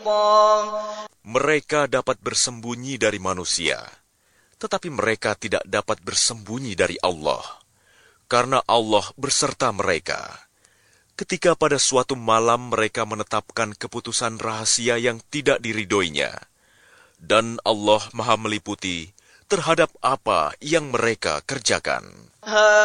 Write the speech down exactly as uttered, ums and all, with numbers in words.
Mereka dapat bersembunyi dari manusia, tetapi mereka tidak dapat bersembunyi dari Allah, karena Allah berserta mereka. Ketika pada suatu malam mereka menetapkan keputusan rahasia yang tidak diridhoinya, dan Allah Maha meliputi terhadap apa yang mereka kerjakan.